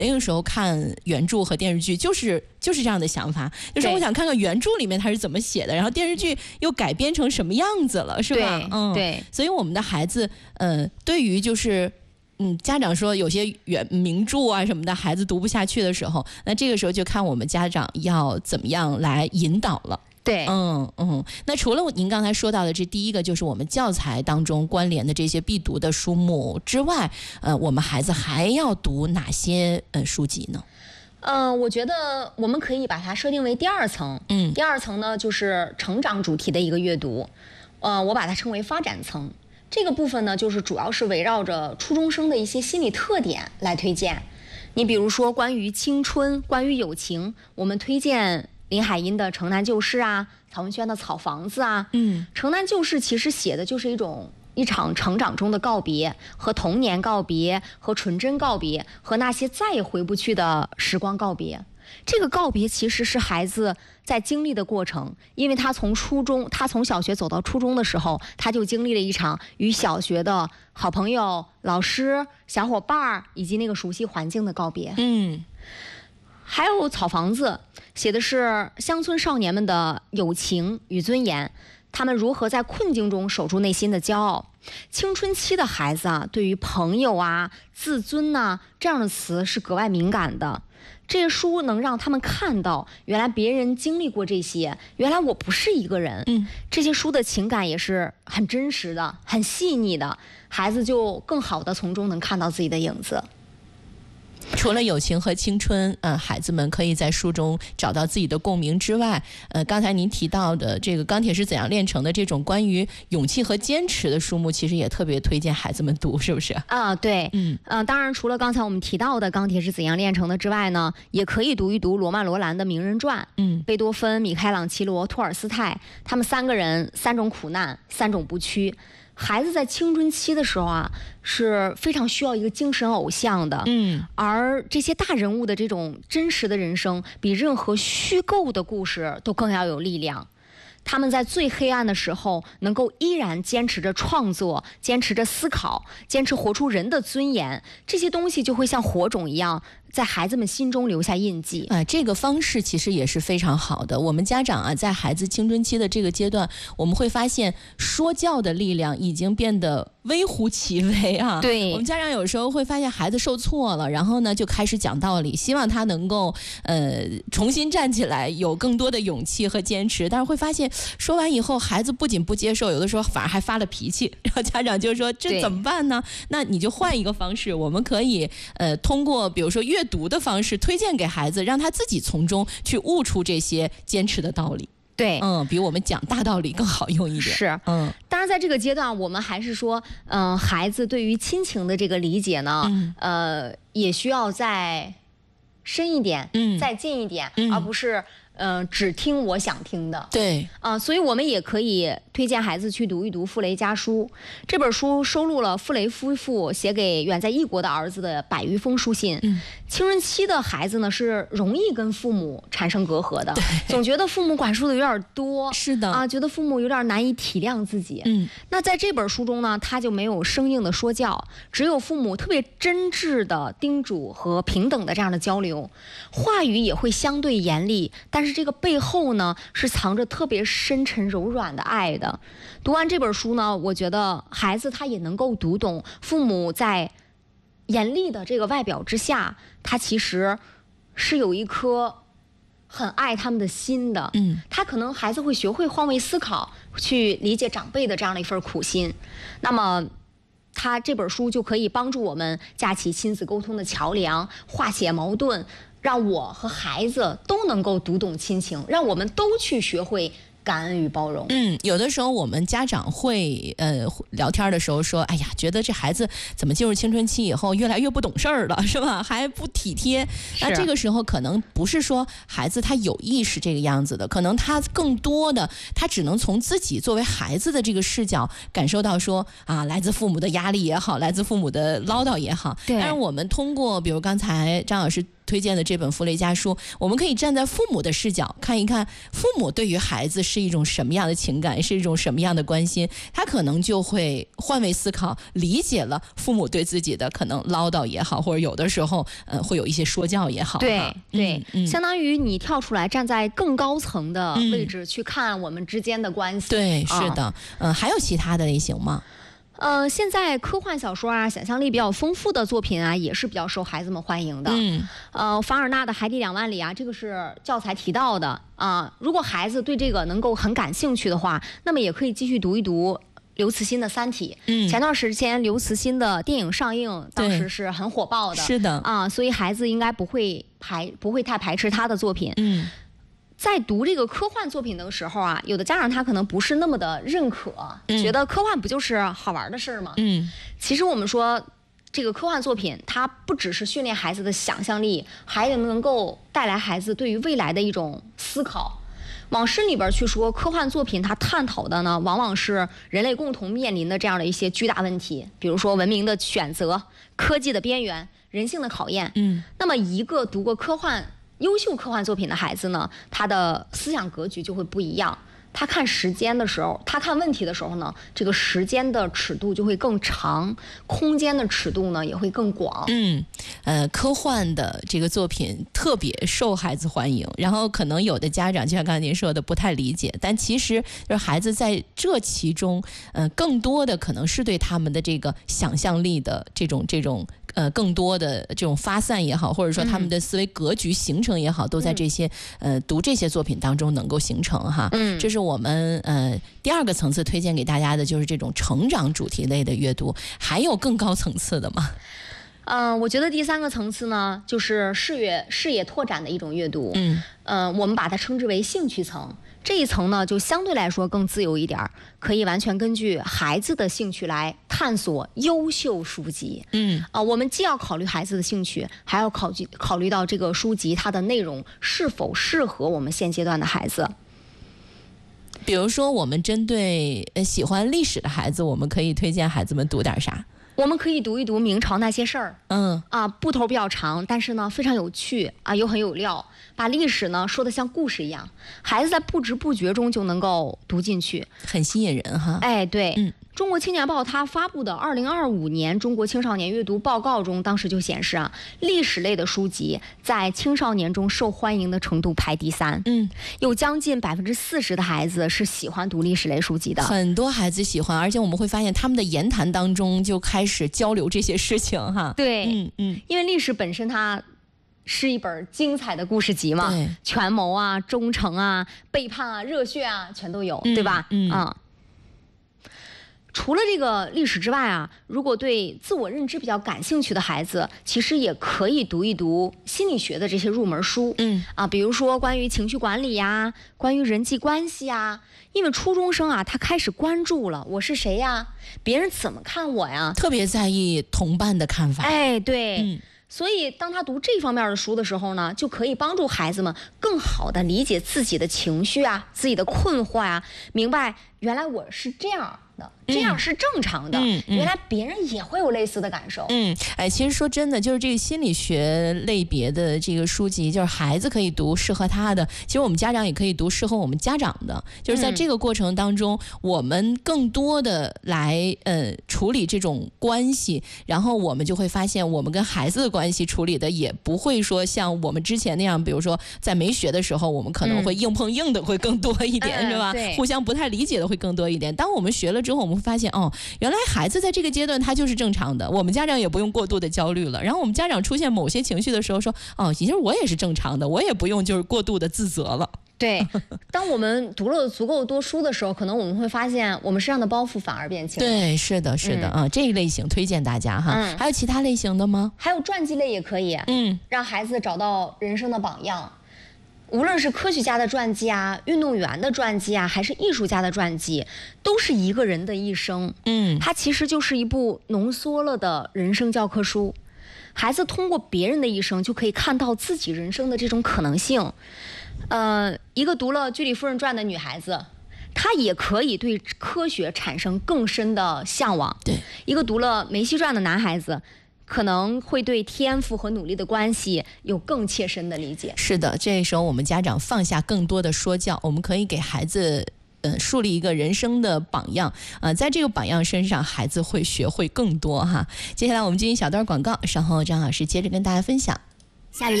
那个时候看原著和电视剧就是这样的想法，就是我想看看原著里面它是怎么写的，然后电视剧又改编成什么样子了，是吧？ 对。 所以我们的孩子，对于就是家长说有些名著啊什么的，孩子读不下去的时候，那这个时候就看我们家长要怎么样来引导了。 对， 那除了您刚才说到的这第一个，就是我们教材当中关联的这些必读的书目之外，我们孩子还要读哪些书籍呢？ 我觉得我们可以把它设定为第二层。第二层呢，就是成长主题的一个阅读。我把它称为发展层。这个部分呢，就是主要是围绕着初中生的一些心理特点来推荐。你比如说，关于青春，关于友情，我们推荐林海音的《城南旧事》啊，曹文轩的《草房子》啊。城南旧事其实写的就是一场成长中的告别，和童年告别，和纯真告别，和那些再也回不去的时光告别。这个告别其实是孩子在经历的过程，因为他从小学走到初中的时候，他就经历了一场与小学的好朋友、老师、小伙伴以及那个熟悉环境的告别。还有《草房子》写的是乡村少年们的友情与尊严，他们如何在困境中守住内心的骄傲。青春期的孩子啊，对于朋友啊、自尊啊这样的词是格外敏感的。这些书能让他们看到，原来别人经历过这些，原来我不是一个人。这些书的情感也是很真实的、很细腻的，孩子就更好的从中能看到自己的影子。 除了友情和青春，孩子们可以在书中找到自己的共鸣之外，刚才您提到的这个《钢铁是怎样炼成的》这种关于勇气和坚持的书目，其实也特别推荐孩子们读，是不是？ 对，当然除了刚才我们提到的《钢铁是怎样炼成的》之外呢，也可以读一读罗曼·罗兰的名人传，贝多芬、米开朗基罗、托尔斯泰，他们三个人3种苦难，3种不屈。孩子在青春期的时候啊，是非常需要一个精神偶像的。而这些大人物的这种真实的人生，比任何虚构的故事都更要有力量。他们在最黑暗的时候，能够依然坚持着创作，坚持着思考，坚持活出人的尊严，这些东西就会像火种一样，在孩子们心中留下印记。 这个方式其实也是非常好的。我们家长啊，在孩子青春期的这个阶段，我们会发现说教的力量已经变得微乎其微啊。 对， 我们家长有时候会发现孩子受挫了，然后呢就开始讲道理，希望他能够重新站起来，有更多的勇气和坚持。但是会发现说完以后，孩子不仅不接受，有的时候反而还发了脾气，然后家长就说这怎么办呢？那你就换一个方式，我们可以通过比如说阅读的方式推荐给孩子，让他自己从中去悟出这些坚持的道理。 对， 比我们讲大道理更好用一点。 是，当然在这个阶段，我们还是说，孩子对于亲情的这个理解呢，也需要再深一点，再近一点，而不是只听我想听的。 对， 所以我们也可以推荐孩子去读一读《傅雷家书》这本书，收录了傅雷夫妇写给远在异国的儿子的100余封书信。青春期的孩子呢，是容易跟父母产生隔阂的，总觉得父母管束的有点多， 是的觉得父母有点难以体谅自己。那在这本书中呢，他就没有生硬的说教，只有父母特别真挚的叮嘱和平等的这样的交流，话语也会相对严厉，但是这个背后呢，是藏着特别深沉柔软的爱的。读完这本书呢，我觉得孩子他也能够读懂父母在严厉的这个外表之下，他其实是有一颗很爱他们的心的。他可能孩子会学会换位思考，去理解长辈的这样的一份苦心。那么他这本书就可以帮助我们架起亲子沟通的桥梁，化解矛盾，让我和孩子都能够读懂亲情，让我们都去学会感恩与包容。 有的时候我们家长会聊天的时候说，哎呀，觉得这孩子怎么进入青春期以后越来越不懂事儿了，是吧？还不体贴。那这个时候可能不是说孩子他有意识这个样子的，可能他更多的他只能从自己作为孩子的这个视角感受到说来自父母的压力也好，来自父母的唠叨也好。但是我们通过比如刚才张老师推荐的这本弗雷家书，我们可以站在父母的视角看一看，父母对于孩子是一种什么样的情感，是一种什么样的关心，他可能就会换位思考，理解了父母对自己的可能唠叨也好，或者有的时候会有一些说教也好。 对，相当于你跳出来站在更高层的位置去看我们之间的关系。 对，是的。还有其他的类型吗？ 现在科幻小说啊，想象力比较丰富的作品啊，也是比较受孩子们欢迎的。凡尔纳的《海底2万里》啊，这个是教材提到的啊。如果孩子对这个能够很感兴趣的话，那么也可以继续读一读刘慈欣的《三体》。前段时间刘慈欣的电影上映，当时是很火爆的。 是的啊，所以孩子应该不会太排斥他的作品。在读这个科幻作品的时候啊，有的家长他可能不是那么的认可，觉得科幻不就是好玩的事儿吗？其实我们说，这个科幻作品它不只是训练孩子的想象力，还能够带来孩子对于未来的一种思考。往深里边去说，科幻作品它探讨的呢，往往是人类共同面临的这样的一些巨大问题，比如说文明的选择、科技的边缘、人性的考验。那么一个读过优秀科幻作品的孩子呢，他的思想格局就会不一样。他看时间的时候，他看问题的时候呢，这个时间的尺度就会更长，空间的尺度呢也会更广。 科幻的这个作品特别受孩子欢迎，然后可能有的家长就像刚才您说的不太理解，但其实就是孩子在这其中，更多的可能是对他们的这个想象力的这种更多的这种发散也好，或者说他们的思维格局形成也好，都在这些读这些作品当中能够形成哈。这是我们第二个层次推荐给大家的，就是这种成长主题类的阅读。还有更高层次的吗？ 我觉得第三个层次呢，就是视野拓展的一种阅读。我们把它称之为兴趣层。这一层呢，就相对来说更自由一点，可以完全根据孩子的兴趣来探索优秀书籍。我们既要考虑孩子的兴趣，还要考虑到这个书籍它的内容是否适合我们现阶段的孩子。 比如说，我们针对喜欢历史的孩子，我们可以推荐孩子们读点啥？ 我们可以读一读明朝那些事儿。部头比较长，但是呢非常有趣啊，又很有料，把历史呢说得像故事一样，孩子在不知不觉中就能够读进去， 很吸引人哈。 对。中国青年报它发布的2025年中国青少年阅读报告中，当时就显示啊，历史类的书籍在青少年中受欢迎的程度排第3。有将近40%的孩子是喜欢读历史类书籍的， 很多孩子喜欢，而且我们会发现他们的言谈当中就开始交流这些事情哈。 对，因为历史本身它是一本精彩的故事集嘛，权谋啊、忠诚啊、背叛啊、热血啊，全都有，对吧？除了这个历史之外啊，如果对自我认知比较感兴趣的孩子，其实也可以读一读心理学的这些入门书。比如说关于情绪管理呀，关于人际关系呀。因为初中生啊，他开始关注了我是谁呀，别人怎么看我呀， 特别在意同伴的看法。 对。所以当他读这方面的书的时候呢，就可以帮助孩子们更好的理解自己的情绪啊，自己的困惑啊，明白原来我是这样的，这样是正常的。原来别人也会有类似的感受。 其实说真的，就是这个心理学类别的这个书籍，就是孩子可以读适合他的，其实我们家长也可以读适合我们家长的。就是在这个过程当中，我们更多的来处理这种关系，然后我们就会发现，我们跟孩子的关系处理的也不会说像我们之前那样，比如说在没学的时候，我们可能会硬碰硬的会更多一点，是吧？互相不太理解的会更多一点。当我们学了之后，我们会发现原来孩子在这个阶段他就是正常的，我们家长也不用过度的焦虑了。然后我们家长出现某些情绪的时候说，其实我也是正常的，我也不用就是过度的自责了。 对，当我们读了足够多书的时候，可能我们会发现我们身上的包袱反而变轻。 对，是的这一类型推荐大家哈。还有其他类型的吗？ 还有传记类也可以。让孩子找到人生的榜样。无论是科学家的传记啊，运动员的传记啊，还是艺术家的传记，都是一个人的一生。它其实就是一部浓缩了的人生教科书。孩子通过别人的一生，就可以看到自己人生的这种可能性。一个读了居里夫人传的女孩子，她也可以对科学产生更深的向往。 对， 一个读了梅西传的男孩子， 可能会对天赋和努力的关系有更切身的理解。 是的，这时候我们家长放下更多的说教，我们可以给孩子树立一个人生的榜样，在这个榜样身上，孩子会学会更多哈。接下来我们进行一小段广告，稍后张老师接着跟大家分享。 下雨。